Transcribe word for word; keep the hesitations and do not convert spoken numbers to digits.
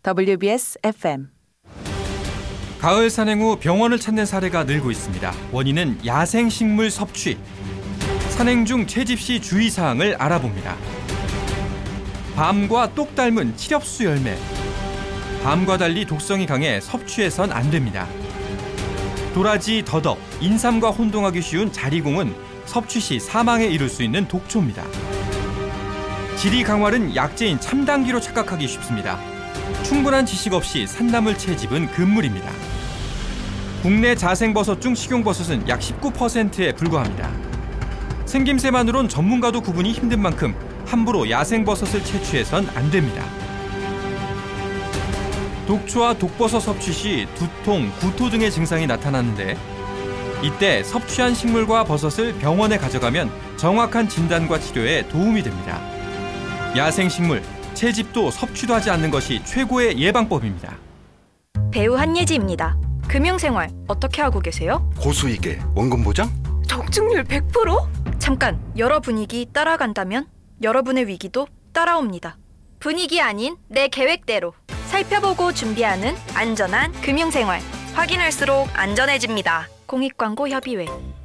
더블유비에스 에프엠. 가을 산행 후 병원을 찾는 사례가 늘고 있습니다. 원인은 야생식물 섭취. 산행 중 채집 시 주의사항을 알아봅니다. 밤과 똑 닮은 칠엽수 열매. 밤과 달리 독성이 강해 섭취해선 안 됩니다. 도라지, 더덕, 인삼과 혼동하기 쉬운 자리공은 섭취 시 사망에 이를 수 있는 독초입니다. 지리 강활은 약재인 참당귀로 착각하기 쉽습니다. 충분한 지식 없이 산나물 채집은 금물입니다. 국내 자생버섯 중 식용버섯은 약 십구 퍼센트에 불과합니다. 생김새만으론 전문가도 구분이 힘든 만큼 함부로 야생버섯을 채취해선 안 됩니다. 독초와 독버섯 섭취 시 두통, 구토 등의 증상이 나타나는데 이때 섭취한 식물과 버섯을 병원에 가져가면 정확한 진단과 치료에 도움이 됩니다. 야생식물, 채집도 섭취도 하지 않는 것이 최고의 예방법입니다. 배우 한예지입니다. 금융생활 어떻게 하고 계세요? 고수익에 원금 보장? 적중률 백 퍼센트? 잠깐, 여러 분위기 따라간다면 여러분의 위기도 따라옵니다. 분위기 아닌 내 계획대로 살펴보고 준비하는 안전한 금융생활. 확인할수록 안전해집니다. 공익광고 협의회.